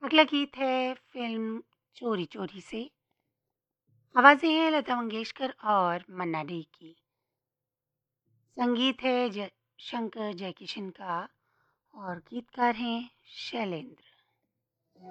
अगला गीत है फ़िल्म चोरी चोरी से। आवाज़ें हैं लता मंगेशकर और मन्ना डे की। संगीत है शंकर जयकिशन का और गीतकार हैं शैलेंद्र।